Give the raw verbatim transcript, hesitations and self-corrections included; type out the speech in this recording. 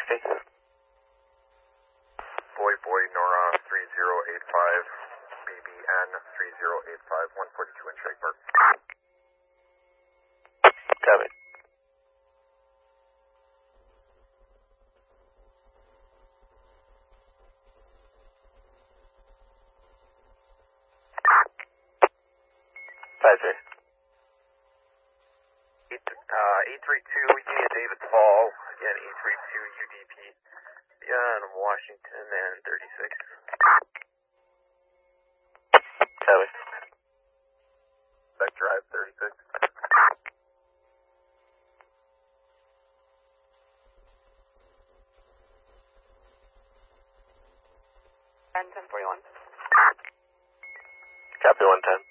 Copy. Boy, boy, Nora three zero eight five, B B N three zero eight five, one forty-two in Shake Park. Copy. Five three. Eight, uh, eight three two, Union David Fall, again, eight three two U D P, beyond Washington and thirty-six. Copy. Back drive thirty-six. And ten forty-one. Copy one ten.